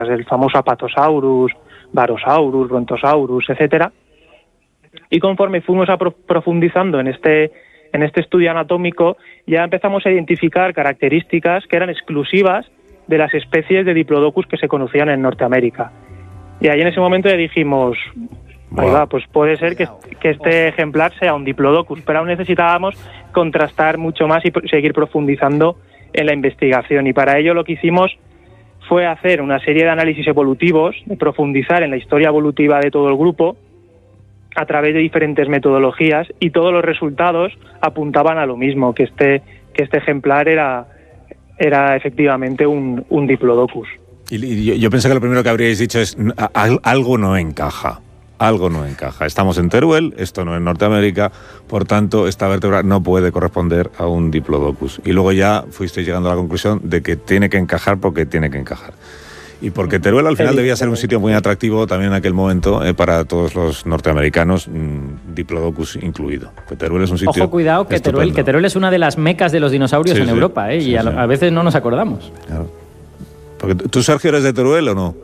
el famoso Apatosaurus, Barosaurus, Brontosaurus, etcétera. Y conforme fuimos profundizando en este estudio anatómico, ya empezamos a identificar características que eran exclusivas de las especies de Diplodocus que se conocían en Norteamérica. Y ahí en ese momento ya dijimos, ahí va, pues puede ser que este ejemplar sea un Diplodocus, pero aún necesitábamos contrastar mucho más y seguir profundizando en la investigación. Y para ello lo que hicimos fue hacer una serie de análisis evolutivos, de profundizar en la historia evolutiva de todo el grupo a través de diferentes metodologías, y todos los resultados apuntaban a lo mismo, que este ejemplar era efectivamente un Diplodocus. Y yo pensé que lo primero que habríais dicho es algo no encaja. Algo no encaja. Estamos en Teruel, esto no es Norteamérica, por tanto, esta vértebra no puede corresponder a un Diplodocus. Y luego ya fuisteis llegando a la conclusión de que tiene que encajar porque tiene que encajar. Y porque Teruel al final debía ser un sitio muy atractivo también en aquel momento para todos los norteamericanos, Diplodocus incluido. Que Teruel es un sitio. Ojo, cuidado, que Teruel es una de las mecas de los dinosaurios en Europa, y a veces no nos acordamos. Claro. Porque ¿tú, Sergio, eres de Teruel o no?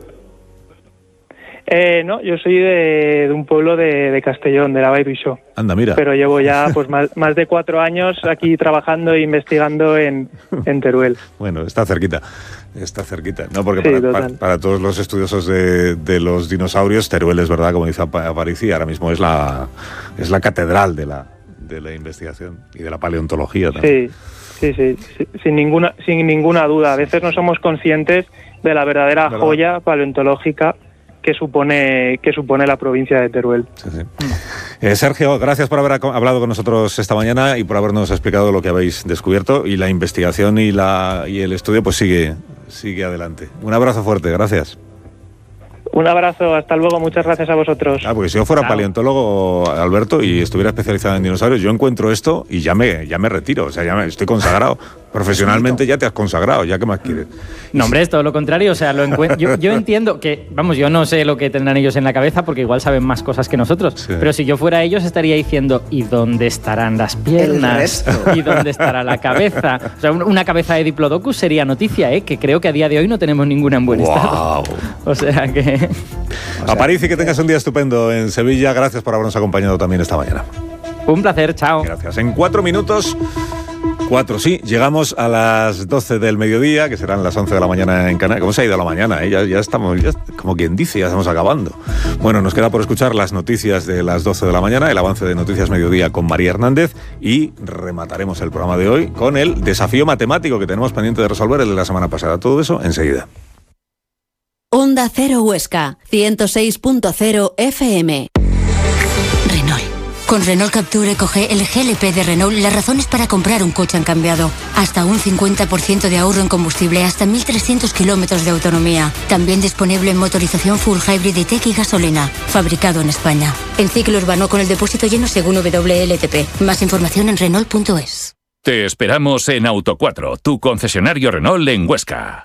No, yo soy de un pueblo de Castellón, de la Vall d'Uixó. Anda, mira. Pero llevo ya pues más de 4 años aquí trabajando e investigando en Teruel. Bueno, está cerquita. No, porque sí, para todos los estudiosos de los dinosaurios, Teruel es verdad, como dice Aparici, ahora mismo es la catedral de la investigación y de la paleontología también. Sí, sin ninguna duda. A veces no somos conscientes de la verdadera joya paleontológica que supone la provincia de Teruel. Sí. Sergio, gracias por haber hablado con nosotros esta mañana y por habernos explicado lo que habéis descubierto, y la investigación y el estudio pues sigue adelante. Un abrazo fuerte, gracias. Un abrazo, hasta luego, muchas gracias a vosotros. Porque si yo fuera paleontólogo, Alberto, y estuviera especializado en dinosaurios, yo encuentro esto y ya me retiro, o sea, estoy consagrado. Profesionalmente ya te has consagrado, ¿ya qué más quieres? No, hombre, es todo lo contrario, o sea, yo entiendo que, yo no sé lo que tendrán ellos en la cabeza, porque igual saben más cosas que nosotros, sí. Pero si yo fuera ellos estaría diciendo, ¿y dónde estarán las piernas? ¿Y dónde estará la cabeza? O sea, una cabeza de Diplodocus sería noticia, que creo que a día de hoy no tenemos ninguna en buen estado. O sea que... Aparici, que tengas un día estupendo en Sevilla, gracias por habernos acompañado también esta mañana. Un placer, chao. Gracias. En 4 minutos... 4, sí, llegamos a las 12 del mediodía, que serán las 11 de la mañana en Canarias. ¿Cómo se ha ido la mañana? Ya estamos, como quien dice, ya estamos acabando. Bueno, nos queda por escuchar las noticias de las 12 de la mañana, el avance de Noticias Mediodía con María Hernández, y remataremos el programa de hoy con el desafío matemático que tenemos pendiente de resolver, el de la semana pasada. Todo eso enseguida. Onda Cero Huesca, 106.0 FM. Renault. Con Renault Captur EcoG, el GLP de Renault, las razones para comprar un coche han cambiado. Hasta un 50% de ahorro en combustible, hasta 1.300 kilómetros de autonomía. También disponible en motorización full hybrid y tech y gasolina. Fabricado en España. En ciclo urbano con el depósito lleno según WLTP. Más información en Renault.es. Te esperamos en Auto 4, tu concesionario Renault en Huesca.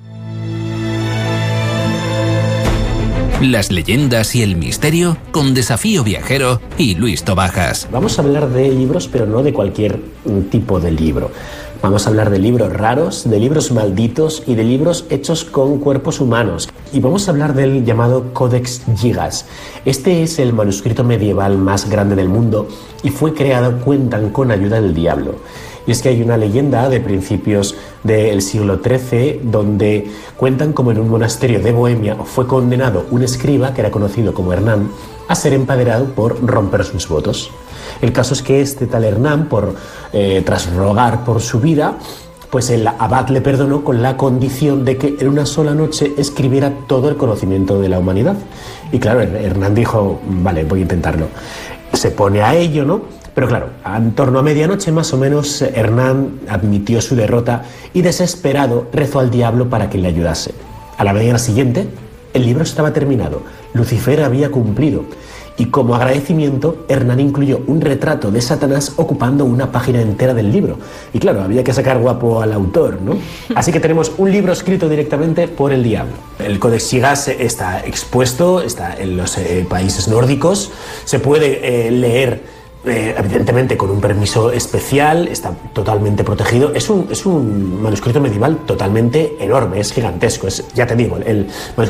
Las leyendas y el misterio con Desafío Viajero y Luis Tobajas. Vamos a hablar de libros, pero no de cualquier tipo de libro. Vamos a hablar de libros raros, de libros malditos y de libros hechos con cuerpos humanos. Y vamos a hablar del llamado Codex Gigas. Este es el manuscrito medieval más grande del mundo y fue creado, cuentan, con ayuda del diablo. Y es que hay una leyenda de principios del siglo XIII donde cuentan como en un monasterio de Bohemia fue condenado un escriba que era conocido como Hernán a ser empaderado por romper sus votos. El caso es que este tal Hernán, tras rogar por su vida, pues el abad le perdonó con la condición de que en una sola noche escribiera todo el conocimiento de la humanidad. Y claro, Hernán dijo, vale, voy a intentarlo. Se pone a ello, ¿no? Pero claro, en torno a medianoche más o menos, Hernán admitió su derrota y desesperado rezó al diablo para que le ayudase. A la mañana siguiente, el libro estaba terminado, Lucifer había cumplido, y como agradecimiento, Hernán incluyó un retrato de Satanás ocupando una página entera del libro. Y claro, había que sacar guapo al autor, ¿no? Así que tenemos un libro escrito directamente por el diablo. El Codex Gigas está expuesto, está en los países nórdicos, se puede leer evidentemente con un permiso especial, está totalmente protegido. Es un manuscrito medieval totalmente enorme, es gigantesco. Ya te digo, el manuscrito